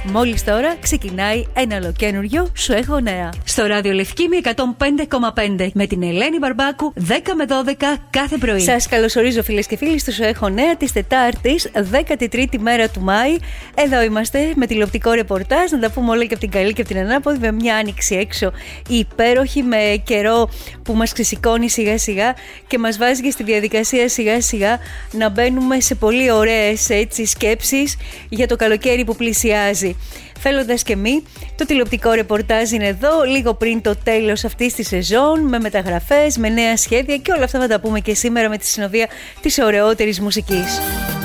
Μόλις τώρα ξεκινάει ένα ολοκένουργιο Σου έχω νέα. Στο ράδιο Λευκήμη 105,5 με την Ελένη Μπαρμπάκου 10 με 12 κάθε πρωί. Σας καλωσορίζω φίλες και φίλοι στο Σου έχω νέα της Τετάρτης 13η μέρα του Μάη. Εδώ είμαστε με τηλεοπτικό ρεπορτάζ, να τα πούμε όλα και από την καλή και από την ανάποδη, με μια άνοιξη έξω υπέροχη, με καιρό που μας ξεσηκώνει σιγά σιγά και μας βάζει και στη διαδικασία σιγά σιγά να μπαίνουμε σε πολύ ωραίες σκέψεις για το καλοκαίρι που πλησιάζει. Θέλοντας και μη, το τηλεοπτικό ρεπορτάζ είναι εδώ λίγο πριν το τέλος αυτής της σεζόν, με μεταγραφές, με νέα σχέδια και όλα αυτά θα τα πούμε και σήμερα με τη συνοδεία της ωραιότερης μουσικής.